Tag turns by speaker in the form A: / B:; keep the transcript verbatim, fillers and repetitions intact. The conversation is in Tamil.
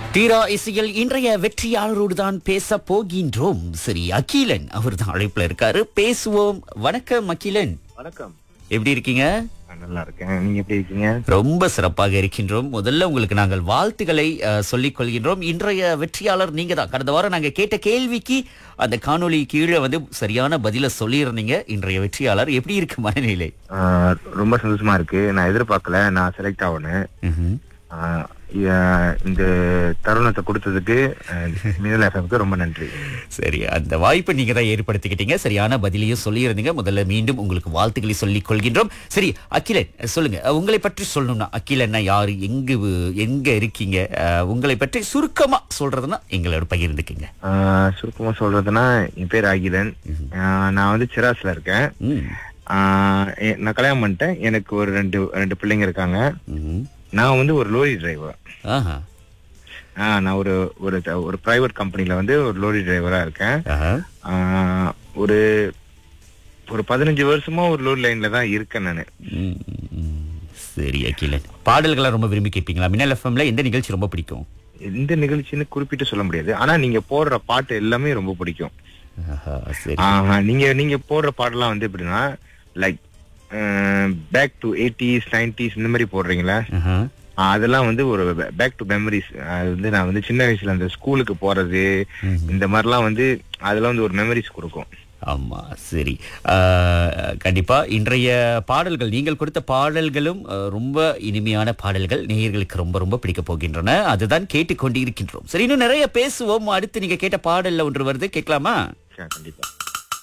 A: தீரா இசையில் இன்றைய வெற்றியாளரோடு தான் பேச போகின்றோம். சரி, அகிலன் அவர் தான் அழைப்புல இருக்காரு. பேசுவோம். வணக்கம் அகிலன்,
B: வணக்கம்.
A: எப்படி இருக்கீங்க?
B: நான் நல்லா இருக்கேன். நீங்க எப்படி இருக்கீங்க?
A: ரொம்ப சிறப்பாக இருக்கின்றோம். முதல்ல உங்களுக்கு நாங்கள் வாழ்த்துக்களை அஹ், சொல்லிக் கொள்கின்றோம். இன்றைய வெற்றியாளர் நீங்க தான். கடந்த வாரம் நாங்க கேட்ட கேள்விக்கு அந்த காணொளி கீழே வந்து சரியான பதில சொல்லியிருந்தீங்க. இன்றைய வெற்றியாளர் எப்படி இருக்கு மனநிலை?
B: ஆஹ் ரொம்ப சந்தோஷமா இருக்கு. நான் எதிர்பார்க்கல நான் செலக்ட் ஆகணும்.
A: ம்ஹும்.
B: ஆஹ் இ- இந்த தருணத்தை கொடுத்ததுக்கு மினல் எஃப்எம்க்கு ரொம்ப நன்றி.
A: சரி, அந்த வாய்ப்பை நீங்க தான் ஏற்படுத்திக்கிட்டீங்க. சரியான பதிலையும் சொல்லியிருந்தீங்க. முதல்ல மீண்டும் உங்களுக்கு வாழ்த்துக்களை சொல்லிக் கொள்கின்றோம். சரி அகிலன், சொல்லுங்க, உங்களை பற்றி சொல்லணும்னா அகிலன்னா யாரு, எங்கு எங்க இருக்கீங்க, அஹ், உங்களை பற்றி சுருக்கமா சொல்றதுன்னா எங்களோட பகிர்ந்துக்குங்க.
B: ஆஹ் சுருக்கமா சொல்றதுன்னா, என் பேர் அகிலன். ஆஹ் நான் வந்து சிராஸ்ல இருக்கேன்.
A: ம்.
B: ஆஹ் எ- நான் கல்யாணம் பண்ணிட்டேன். எனக்கு ஒரு ரெண்டு ரெண்டு பிள்ளைங்க இருக்காங்க.
A: ம்ஹும்.
B: நான் வந்து ஒரு லோரி டிரைவர்.
A: ஆஹா.
B: ஆஹ் நான் ஒரு ஒரு த- ஒரு பிரைவேட் கம்பெனில வந்து ஒரு லோரி டிரைவரா இருக்கேன்.
A: ஆஹா.
B: ஆஹ் ஒரு ஒரு பதினஞ்சு வருஷமா ஒரு லோரி லைன்ல தான் இருக்கேன் நானு.
A: ம், ம். சரி அகிலன், பாடல்களை ரொம்ப விரும்பி கேட்பீங்களா? மின்னல் எஃப்எம்ல எந்த நிகழ்ச்சி ரொம்ப பிடிக்கும்?
B: எந்த நிகழ்ச்சின்னு குறிப்பிட்டு சொல்ல முடியாது. ஆனா நீங்க போடுற பாட்டு எல்லாமே ரொம்ப பிடிக்கும்.
A: ஆஹா, சரி.
B: ஆஹ் நீங்க நீங்க போடுற பாட்டெல்லாம் வந்து எப்படின்னா, like back to eighties nineties இந்த மாதிரி போடுறீங்களா?
A: ஆஹா.
B: ஆஹ் அதெல்லாம் வந்து ஒரு பேக் டு மெமரிஸ். அது வந்து நான் வந்து சின்ன வயசுல அந்த ஸ்கூலுக்கு போறது
A: ம்ஹும்.
B: இந்த மாதிரிலாம் வந்து அதெல்லாம் வந்து ஒரு மெமரிஸ் கொடுக்கும்.
A: ஆமா, சரி. ஆஹ், கண்டிப்பா இன்றைய பாடல்கள், நீங்கள் கொடுத்த பாடல்களும் அஹ், ரொம்ப இனிமையான பாடல்கள், நேயர்களுக்கு ரொம்ப ரொம்ப பிடிக்க போகின்றன. அதுதான் கேட்டுக்கொண்டு இருக்கின்றோம். சரி, இன்னும் நிறைய பேசுவோம். அடுத்து நீங்க கேட்ட பாடல்ல ஒன்று வருது, கேட்கலாமா?
B: சரி, கண்டிப்பா.